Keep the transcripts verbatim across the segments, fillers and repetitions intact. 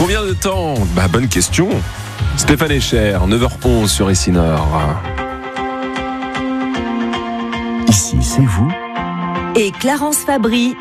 Combien de temps? Bah, bonne question. Stéphane Echer, neuf heures onze sur Ici Nord. Ici, c'est vous et Clarence Fabry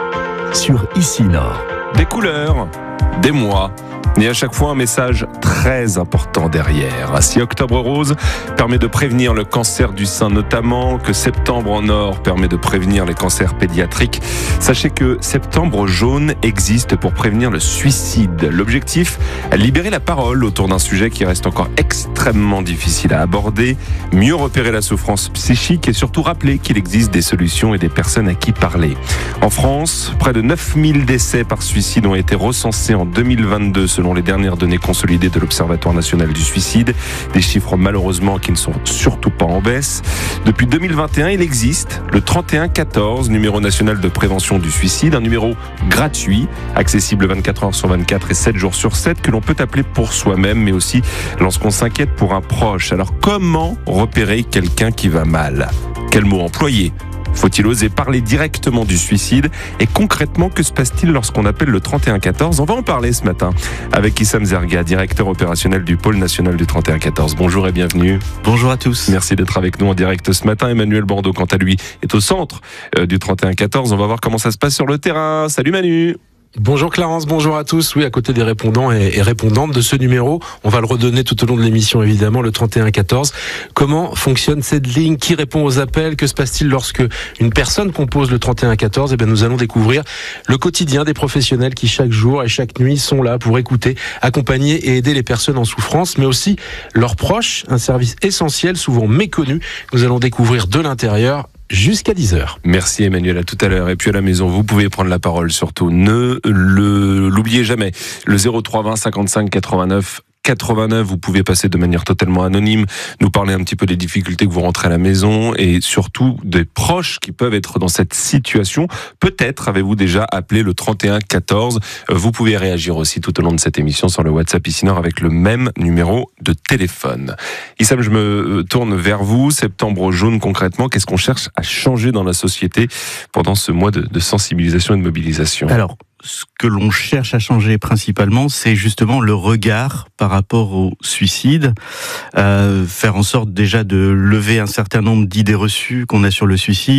sur Ici Nord. Des couleurs, des mois, et à chaque fois un message très important derrière. Si Octobre Rose permet de prévenir le cancer du sein notamment, que Septembre en Or permet de prévenir les cancers pédiatriques, sachez que Septembre Jaune existe pour prévenir le suicide. L'objectif, libérer la parole autour d'un sujet qui reste encore extrêmement difficile à aborder, mieux repérer la souffrance psychique et surtout rappeler qu'il existe des solutions et des personnes à qui parler. En France, près de neuf mille décès par suicide ont été recensés en deux mille vingt-deux selon les dernières données consolidées de l'Observatoire national du suicide. Des chiffres malheureusement qui ne sont surtout pas en baisse. Depuis deux mille vingt et un, il existe le trente et un quatorze, numéro national de prévention du suicide, un numéro gratuit, accessible vingt-quatre heures sur vingt-quatre et sept jours sur sept, que l'on peut appeler pour soi-même, mais aussi lorsqu'on s'inquiète pour un proche. Alors comment repérer quelqu'un qui va mal? Quel mot employer? Faut-il oser parler directement du suicide? Et concrètement, que se passe-t-il lorsqu'on appelle le trente et un quatorze? On va en parler ce matin avec Issam Zerga, directeur opérationnel du pôle national du trente et un quatorze. Bonjour et bienvenue. Bonjour à tous. Merci d'être avec nous en direct ce matin. Emmanuel Bordeaux, quant à lui, est au centre du trente et un quatorze. On va voir comment ça se passe sur le terrain. Salut Manu. Bonjour Clarence, bonjour à tous. Oui, à côté des répondants et, et répondantes de ce numéro, on va le redonner tout au long de l'émission évidemment, le trente et un quatorze. Comment fonctionne cette ligne? Qui répond aux appels? Que se passe-t-il lorsque une personne compose le trente et un quatorze? Eh bien, nous allons découvrir le quotidien des professionnels qui chaque jour et chaque nuit sont là pour écouter, accompagner et aider les personnes en souffrance, mais aussi leurs proches, un service essentiel, souvent méconnu. Nous allons découvrir de l'intérieur jusqu'à dix heures. Merci Emmanuel, à tout à l'heure. Et puis à la maison, vous pouvez prendre la parole surtout. Ne le, l'oubliez jamais. Le zéro trois vingt cinquante-cinq quatre-vingt-neuf quatre-vingt-neuf, vous pouvez passer de manière totalement anonyme, nous parler un petit peu des difficultés que vous rentrez à la maison et surtout des proches qui peuvent être dans cette situation. Peut-être avez-vous déjà appelé le trente et un quatorze. Vous pouvez réagir aussi tout au long de cette émission sur le WhatsApp Ici Nord avec le même numéro de téléphone. Issam, je me tourne vers vous. Septembre Jaune concrètement, qu'est-ce qu'on cherche à changer dans la société pendant ce mois de, de sensibilisation et de mobilisation? Alors, ce que l'on cherche à changer principalement, c'est justement le regard par rapport au suicide, euh, faire en sorte déjà de lever un certain nombre d'idées reçues qu'on a sur le suicide.